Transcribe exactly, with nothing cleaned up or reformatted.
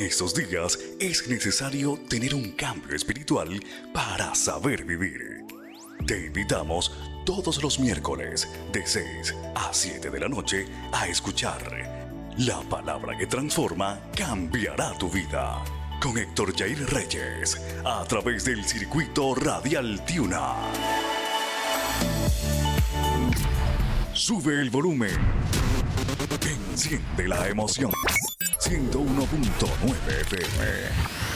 estos días es necesario tener un cambio espiritual para saber vivir. Te invitamos todos los miércoles de seis a siete de la noche a escuchar La Palabra que Transforma Cambiará tu Vida con Héctor Jair Reyes a través del circuito radial Tiuna. Sube el volumen. Enciende la emoción. ciento uno punto nueve F M.